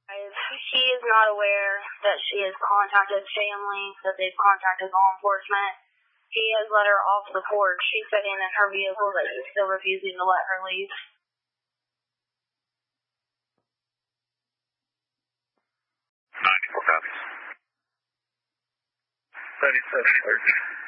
She is not aware that she has contacted family, that they've contacted law enforcement. He has let her off the porch. She's sitting in her vehicle, but he's still refusing to let her leave. 94 copies. 7730.